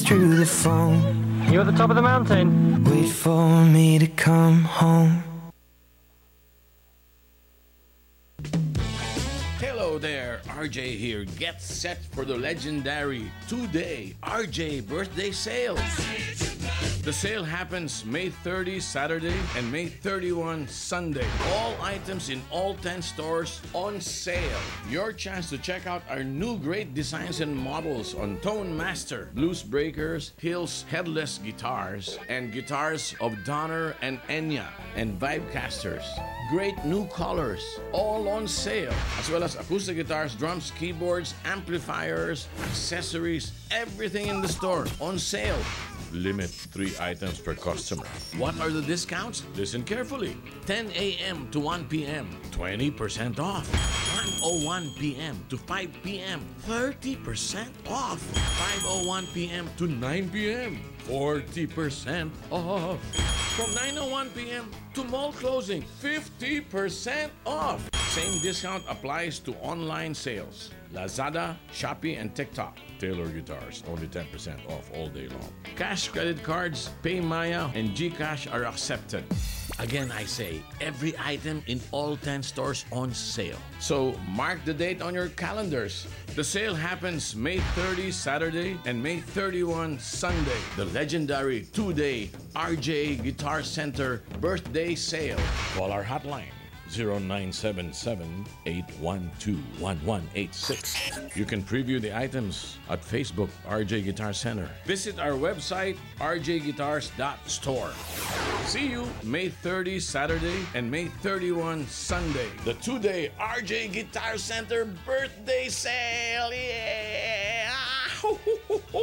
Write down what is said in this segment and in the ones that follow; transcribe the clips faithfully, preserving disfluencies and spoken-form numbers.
through the phone. You're at the top of the mountain. Wait for me to come home. Hello there, R J here. Get set for the legendary two-day R J birthday sale. The sale happens May thirtieth, Saturday, and May thirty-first, Sunday. All items in all ten stores on sale. Your chance to check out our new great designs and models on Tone Master, Blues Breakers, Hills Headless Guitars, and guitars of Donner and Enya, and Vibecasters. Great new colors, all on sale, as well as acoustic guitars, drums, keyboards, amplifiers, accessories, everything in the store on sale. Limit three items per customer. What are the discounts? Listen carefully. ten a.m. to one p.m., twenty percent off. one oh one p.m. to five p.m., thirty percent off. five oh one p.m. to nine p.m., forty percent off. From nine oh one p.m. to mall closing, fifty percent off. Same discount applies to online sales. Lazada, Shopee, and TikTok. Taylor Guitars, only ten percent off all day long. Cash credit cards, PayMaya, and GCash are accepted. Again, I say, every item in all ten stores on sale. So mark the date on your calendars. The sale happens May thirtieth, Saturday, and May thirty-first, Sunday. The legendary two-day R J Guitar Center birthday sale. Call our hotline. zero nine seven seven, eight one two, one one eight six. You can preview the items at Facebook R J Guitar Center. Visit our website r j guitars dot store. See you May thirtieth, Saturday, and May thirty-first, Sunday. The two-day R J Guitar Center birthday sale. Yeah! Ho, ho, ho, ho.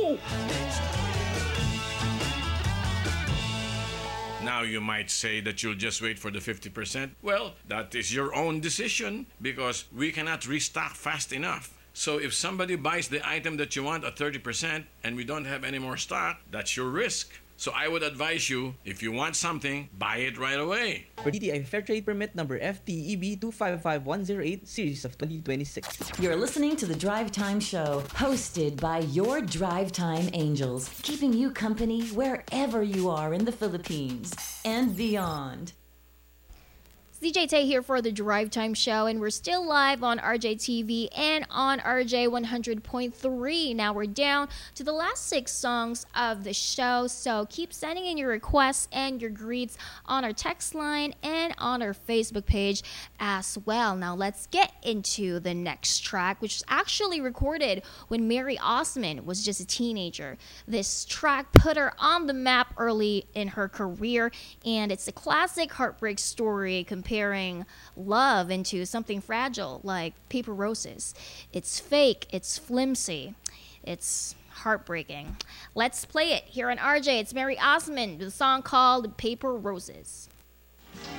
Now you might say that you'll just wait for the fifty percent. Well, that is your own decision because we cannot restock fast enough. So if somebody buys the item that you want at thirty percent and we don't have any more stock, that's your risk. So I would advise you, if you want something, buy it right away. For D T I Fair Trade Permit number F T E B two five five one zero eight, series of twenty twenty-six. You're listening to the Drive Time Show, hosted by your Drive Time Angels, keeping you company wherever you are in the Philippines and beyond. D J Tay here for the Drive Time Show, and we're still live on R J T V and on R J one hundred point three. Now we're down to the last six songs of the show, so keep sending in your requests and your greets on our text line and on our Facebook page as well. Now let's get into the next track, which was actually recorded when Mary Osmond was just a teenager. This track put her on the map early in her career, and it's a classic heartbreak story comparing love into something fragile like paper roses. It's fake, it's flimsy, it's heartbreaking. Let's play it here on R J. It's Mary Osmond with a song called Paper Roses.